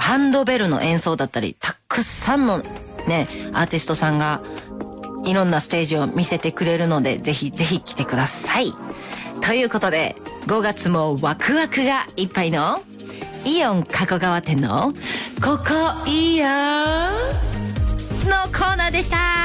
ハンドベルの演奏だったり、たくさんのね、アーティストさんがいろんなステージを見せてくれるので、ぜひぜひ来てください。ということで、5月もワクワクがいっぱいのイオン加古川店のここいいよのコーナーでした。